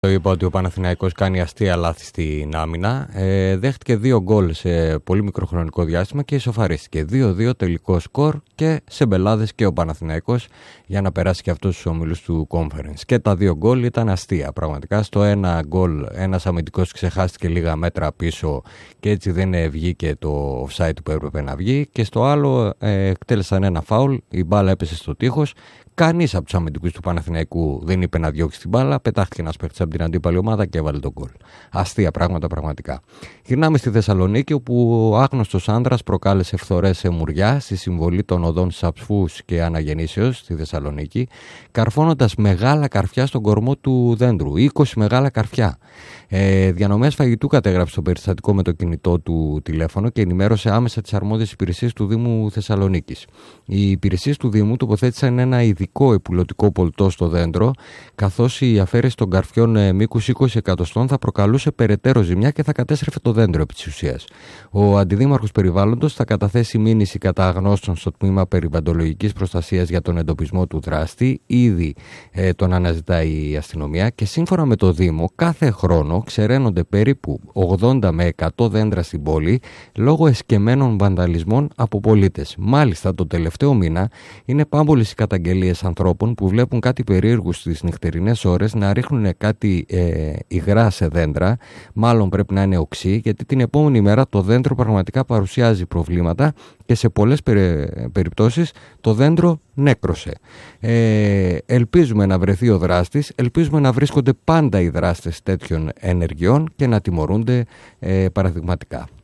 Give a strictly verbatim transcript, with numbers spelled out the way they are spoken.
Το είπα ότι ο Παναθηναϊκός κάνει αστεία λάθη στην άμυνα. Ε, δέχτηκε δύο γκολ σε πολύ μικρό χρονικό διάστημα και ισοφαρίστηκε. δύο δύο τελικό σκορ και σε μπελάδες και ο Παναθηναϊκός για να περάσει και αυτούς τους ομίλους του Conference. Και τα δύο γκολ ήταν αστεία πραγματικά. Στο ένα γκολ ένας αμυντικός ξεχάστηκε λίγα μέτρα πίσω και έτσι δεν βγήκε το offside που έπρεπε να βγει. Και στο άλλο ε, εκτέλεσαν ένα φάουλ, η μπάλα έπεσε στο τείχος. Κανείς από τους αμυντικούς του Παναθηναϊκού δεν είπε να διώξει την μπάλα. Πετάχτηκε ένας παίκτης από την αντίπαλη ομάδα και έβαλε τον γκολ. Αστεία πράγματα πραγματικά. Γυρνάμε στη Θεσσαλονίκη, όπου ο άγνωστος άνδρας προκάλεσε φθορές σε Μουριά στη συμβολή των οδών Σαψφούς και Αναγεννήσεως στη Θεσσαλονίκη, καρφώνοντας μεγάλα καρφιά στον κορμό του δέντρου. είκοσι μεγάλα καρφιά. Ε, διανομέας φαγητού κατέγραψε το περιστατικό με το κινητό του τηλέφωνο και ενημέρωσε άμεσα τις αρμόδιες υπηρεσίες του Δήμου Θεσσαλονίκης. Οι υπηρεσίες του Δήμου τοποθέτησαν ένα ειδικό επουλωτικό πολτό στο δέντρο, καθώς η αφαίρεση των καρφιών μήκους είκοσι εκατοστών θα προκαλούσε περαιτέρω ζημιά και θα κατέστρεφε το δέντρο επί της ουσίας. Ο Αντιδήμαρχος Περιβάλλοντος θα καταθέσει μήνυση κατά αγνώστων στο τμήμα περιβαλλοντολογικής προστασίας για τον εντοπισμό του δράστη. Ήδη ε, τον αναζητάει η αστυνομία και σύμφωνα με το Δήμο, κάθε χρόνο ξεραίνονται περίπου ογδόντα με εκατό δέντρα στην πόλη λόγω εσκεμμένων βανδαλισμών από πολίτες. Μάλιστα, το τελευταίο μήνα είναι πάμπολες οι καταγγελίες ανθρώπων που βλέπουν κάτι περίεργους στις νυχτερινές ώρες να ρίχνουν κάτι ε, υγρά σε δέντρα. Μάλλον πρέπει να είναι οξύ, γιατί την επόμενη μέρα το δέντρο πραγματικά παρουσιάζει προβλήματα και σε πολλές περι, περιπτώσεις το δέντρο νέκρωσε. Ε, ελπίζουμε να βρεθεί ο δράστης, ελπίζουμε να βρίσκονται πάντα οι δράστες τέτοιων ενεργειών και να τιμωρούνται ε, παραδειγματικά.